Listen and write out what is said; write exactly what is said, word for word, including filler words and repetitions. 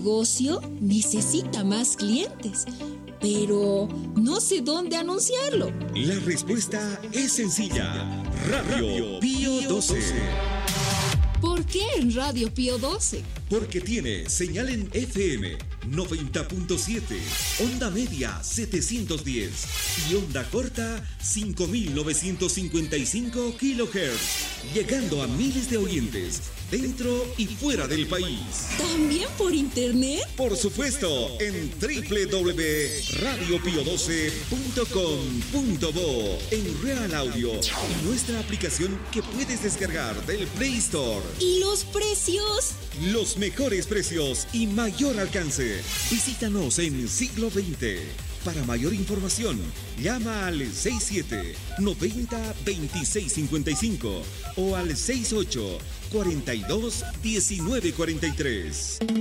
negocio necesita más clientes, pero no sé dónde anunciarlo. La respuesta es sencilla. Radio Pío doce. ¿Por qué en Radio Pío doce? Porque tiene señal en F M noventa punto siete, onda media setecientos diez y onda corta cinco mil novecientos cincuenta y cinco kilohertz, llegando a miles de oyentes dentro y fuera del país. ¿También por internet? Por supuesto, en doble u doble u doble u punto radio pío doce punto com punto bo, en Real Audio y nuestra aplicación que puedes descargar del Play Store. ¿Y los precios? Los mejores precios y mayor alcance. Visítanos en Siglo veinte. Para mayor información, llama al sesenta y siete, noventa, veintiséis cincuenta y cinco o al sesenta y ocho, cuarenta y dos, diecinueve cuarenta y tres.